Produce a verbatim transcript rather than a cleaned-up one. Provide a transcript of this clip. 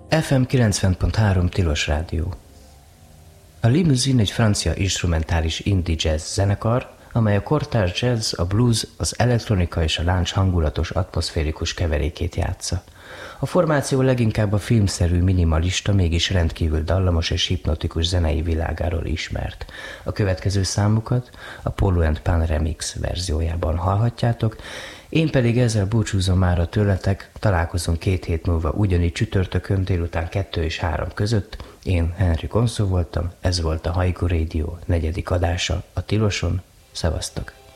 ef em kilencven pont három Tilos Rádió. A Limousine egy francia instrumentális indie jazz zenekar, amely a kortárs jazz, a blues, az elektronika és a lounge hangulatos atmoszférikus keverékét játsza. A formáció leginkább a filmszerű minimalista, mégis rendkívül dallamos és hipnotikus zenei világáról ismert. A következő számukat a Polo and Pan remix verziójában hallhatjátok, én pedig ezzel búcsúzom mára tőletek, találkozunk két hét múlva ugyanígy csütörtökön délután kettő és három között. Én Henry Gonszó voltam, ez volt a Haiku Radio negyedik adása a Tiloson. Szevasztok!